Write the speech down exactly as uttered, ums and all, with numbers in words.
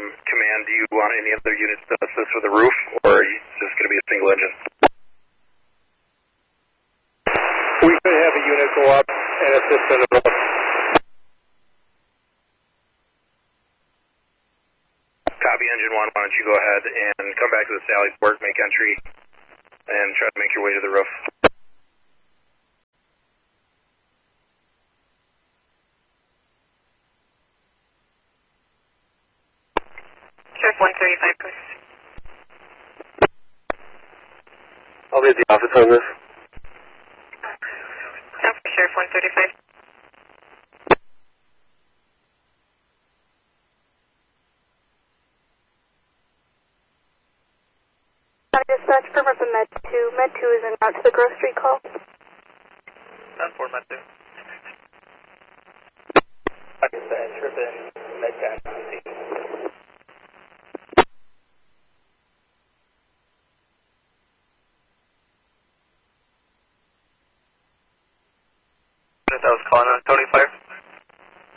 command, do you want any other units to assist with the roof, or are you just going to be a single engine? We could have a unit go up and assist on the roof. Copy, engine one, why don't you go ahead and come back to the Sally Port, make entry, and try to make your way to the roof. Sheriff one thirty-five, please. I'll be at the office on this. No, for Sheriff one thirty-five. Dispatch, firm up a Med two. Med two is in out to the grocery call. Not for Med two. Dispatch, trip in Med ten. That was calling on Tony Fire.